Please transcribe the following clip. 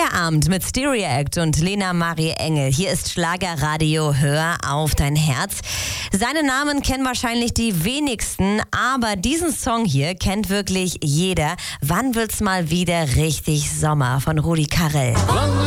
Feierabend mit Stereo Act und Lena Marie Engel. Hier ist Schlagerradio, hör auf dein Herz. Seinen Namen kennen wahrscheinlich die wenigsten, aber diesen Song hier kennt wirklich jeder. Wann wird's mal wieder richtig Sommer von Rudi Carrell?